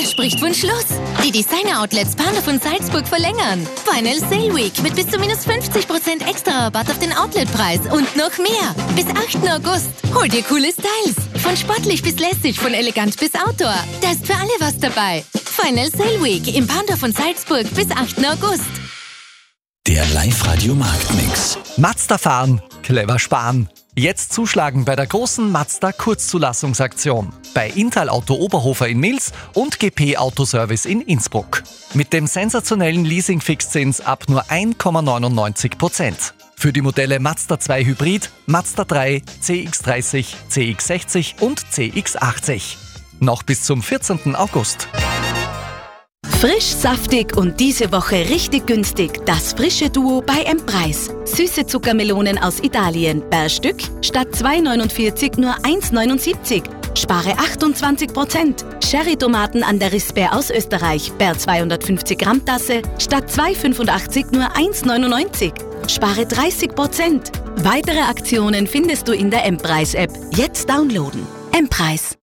Wer spricht von Schluss? Die Designer-Outlets Panda von Salzburg verlängern. Final Sale Week mit bis zu minus 50% extra Rabatt auf den Outletpreis und noch mehr. Bis 8. August. Hol dir coole Styles. Von sportlich bis lässig, von elegant bis Outdoor. Da ist für alle was dabei. Final Sale Week im Panda von Salzburg bis 8. August. Der Live-Radio-Marktmix. Mazda fahren, clever sparen. Jetzt zuschlagen bei der großen Mazda Kurzzulassungsaktion. Bei Intal Auto Oberhofer in Mils und GP Autoservice in Innsbruck. Mit dem sensationellen Leasing-Fixzins ab nur 1,99%. Für die Modelle Mazda 2 Hybrid, Mazda 3, CX-30, CX-60 und CX-80. Noch bis zum 14. August. Frisch, saftig und diese Woche richtig günstig. Das frische Duo bei M-Preis. Süße Zuckermelonen aus Italien. Per Stück statt 2,49 nur 1,79. Spare 28%. Cherry-Tomaten an der Rispe aus Österreich. Per 250 Gramm Tasse statt 2,85 nur 1,99. Spare 30%. Weitere Aktionen findest du in der M-Preis-App. Jetzt downloaden. M-Preis.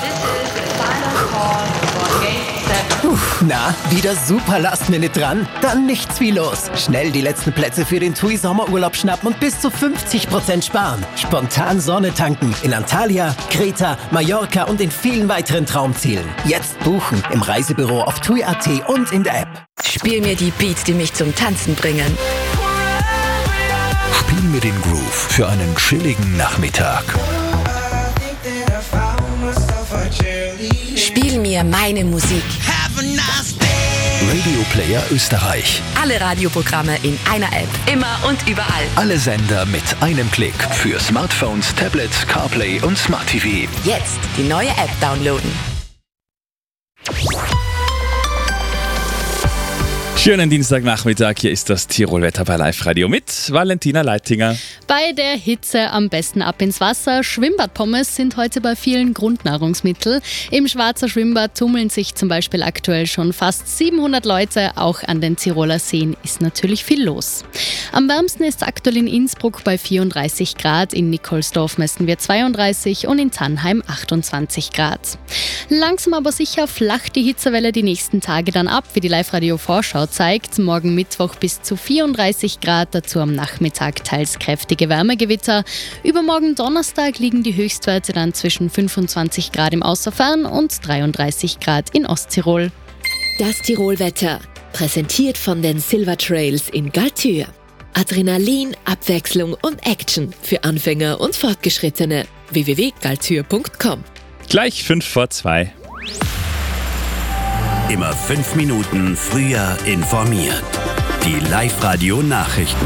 Na, wieder super Last-Minute dran? Dann nichts wie los. Schnell die letzten Plätze für den TUI Sommerurlaub schnappen und bis zu 50% sparen. Spontan Sonne tanken in Antalya, Kreta, Mallorca und in vielen weiteren Traumzielen. Jetzt buchen im Reisebüro auf TUI.at und in der App. Spiel mir die Beats, die mich zum Tanzen bringen. Spiel mir den Groove für einen chilligen Nachmittag. Spiel mir meine Musik. Radio Player Österreich. Alle Radioprogramme in einer App. Immer und überall. Alle Sender mit einem Klick. Für Smartphones, Tablets, CarPlay und Smart TV. Jetzt die neue App downloaden. Schönen Dienstagnachmittag, hier ist das Tirol-Wetter bei Live-Radio mit Valentina Leitinger. Bei der Hitze am besten ab ins Wasser. Schwimmbadpommes sind heute bei vielen Grundnahrungsmittel. Im Schwarzer Schwimmbad tummeln sich zum Beispiel aktuell schon fast 700 Leute. Auch an den Tiroler Seen ist natürlich viel los. Am wärmsten ist aktuell in Innsbruck bei 34 Grad, in Nikolsdorf messen wir 32 und in Tannheim 28 Grad. Langsam aber sicher flacht die Hitzewelle die nächsten Tage dann ab, wie die Live-Radio-Vorschau zeigt. Morgen Mittwoch bis zu 34 Grad, dazu am Nachmittag teils kräftige Wärmegewitter. Übermorgen Donnerstag liegen die Höchstwerte dann zwischen 25 Grad im Außerfern und 33 Grad in Osttirol. Das Tirol-Wetter, präsentiert von den Silver Trails in Galtür. Adrenalin, Abwechslung und Action für Anfänger und Fortgeschrittene. www.galtür.com. Gleich 5:45. Immer 5 Minuten früher informiert. Die Live-Radio-Nachrichten.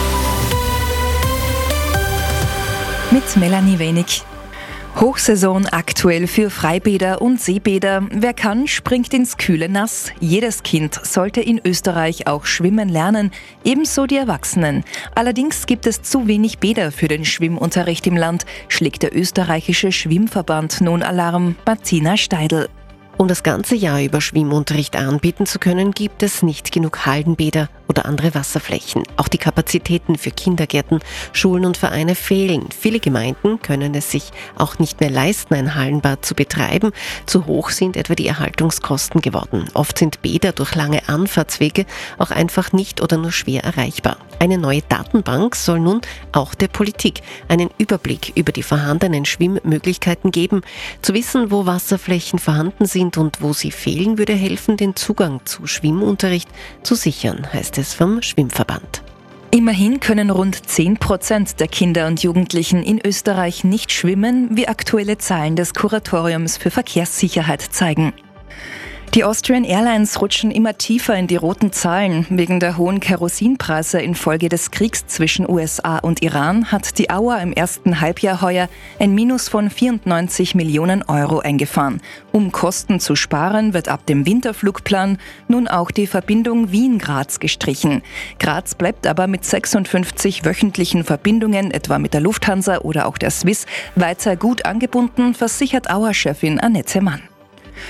Mit Melanie Wenig. Hochsaison aktuell für Freibäder und Seebäder. Wer kann, springt ins kühle Nass. Jedes Kind sollte in Österreich auch schwimmen lernen, ebenso die Erwachsenen. Allerdings gibt es zu wenig Bäder für den Schwimmunterricht im Land, schlägt der österreichische Schwimmverband nun Alarm. Martina Steidl. Um das ganze Jahr über Schwimmunterricht anbieten zu können, gibt es nicht genug Hallenbäder oder andere Wasserflächen. Auch die Kapazitäten für Kindergärten, Schulen und Vereine fehlen. Viele Gemeinden können es sich auch nicht mehr leisten, ein Hallenbad zu betreiben. Zu hoch sind etwa die Erhaltungskosten geworden. Oft sind Bäder durch lange Anfahrtswege auch einfach nicht oder nur schwer erreichbar. Eine neue Datenbank soll nun auch der Politik einen Überblick über die vorhandenen Schwimmmöglichkeiten geben. Zu wissen, wo Wasserflächen vorhanden sind und wo sie fehlen, würde helfen, den Zugang zu Schwimmunterricht zu sichern, heißt es vom Schwimmverband. Immerhin können rund 10% der Kinder und Jugendlichen in Österreich nicht schwimmen, wie aktuelle Zahlen des Kuratoriums für Verkehrssicherheit zeigen. Die Austrian Airlines rutschen immer tiefer in die roten Zahlen. Wegen der hohen Kerosinpreise infolge des Kriegs zwischen USA und Iran hat die AUA im ersten Halbjahr heuer ein Minus von 94 Millionen Euro eingefahren. Um Kosten zu sparen, wird ab dem Winterflugplan nun auch die Verbindung Wien-Graz gestrichen. Graz bleibt aber mit 56 wöchentlichen Verbindungen, etwa mit der Lufthansa oder auch der Swiss, weiter gut angebunden, versichert AUA-Chefin Annette Mann.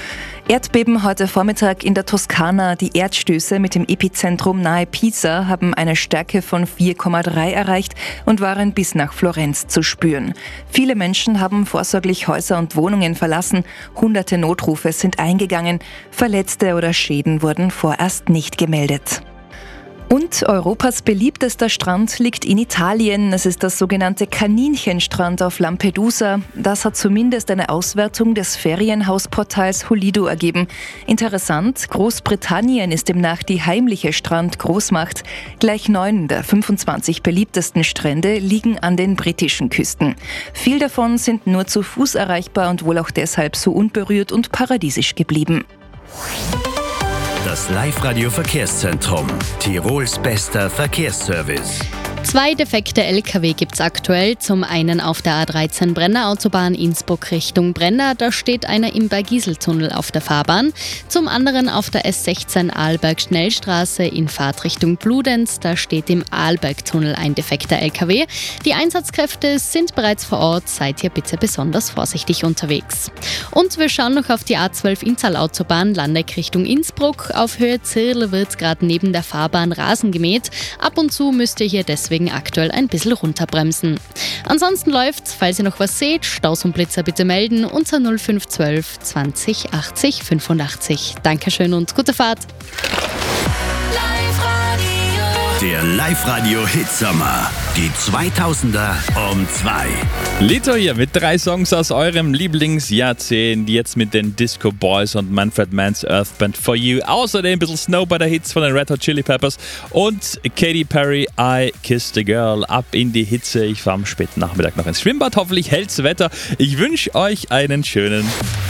Erdbeben heute Vormittag in der Toskana. Die Erdstöße mit dem Epizentrum nahe Pisa haben eine Stärke von 4,3 erreicht und waren bis nach Florenz zu spüren. Viele Menschen haben vorsorglich Häuser und Wohnungen verlassen. Hunderte Notrufe sind eingegangen. Verletzte oder Schäden wurden vorerst nicht gemeldet. Und Europas beliebtester Strand liegt in Italien. Es ist das sogenannte Kaninchenstrand auf Lampedusa. Das hat zumindest eine Auswertung des Ferienhausportals Holido ergeben. Interessant, Großbritannien ist demnach die heimliche Strandgroßmacht. Gleich 9 der 25 beliebtesten Strände liegen an den britischen Küsten. Viel davon sind nur zu Fuß erreichbar und wohl auch deshalb so unberührt und paradiesisch geblieben. Das Live-Radio-Verkehrszentrum. Tirols bester Verkehrsservice. 2 defekte LKW gibt es aktuell. Zum einen auf der A13 Brenner Autobahn Innsbruck Richtung Brenner. Da steht einer im Bergiseltunnel auf der Fahrbahn. Zum anderen auf der S16 Arlberg Schnellstraße in Fahrtrichtung Bludenz. Da steht im Arlbergtunnel ein defekter LKW. Die Einsatzkräfte sind bereits vor Ort. Seid ihr bitte besonders vorsichtig unterwegs. Und wir schauen noch auf die A12 Inntal-Autobahn Landeck Richtung Innsbruck. Auf Höhe Zirl wird gerade neben der Fahrbahn Rasen gemäht. Ab und zu müsst ihr hier deswegen aktuell ein bisschen runterbremsen. Ansonsten läuft's, falls ihr noch was seht, Staus und Blitzer bitte melden unter 0512 20 80 85. Dankeschön und gute Fahrt. Der Live-Radio-Hitsommer. Die 2000er um 2. Lito hier mit 3 Songs aus eurem Lieblingsjahrzehnt. Jetzt mit den Disco Boys und Manfred Mann's Earth Band For You. Außerdem ein bisschen Snowboarder-Hits von den Red Hot Chili Peppers. Und Katy Perry, I Kissed a Girl. Ab in die Hitze. Ich fahre am späten Nachmittag noch ins Schwimmbad. Hoffentlich hält's Wetter. Ich wünsche euch einen schönen